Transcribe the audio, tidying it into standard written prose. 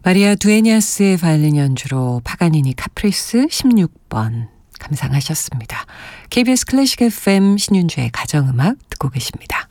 마리아 두에냐스의 바이올린 연주로 파가니니 카프리스 16번 감상하셨습니다. KBS 클래식 FM 신윤주의 가정음악 듣고 계십니다.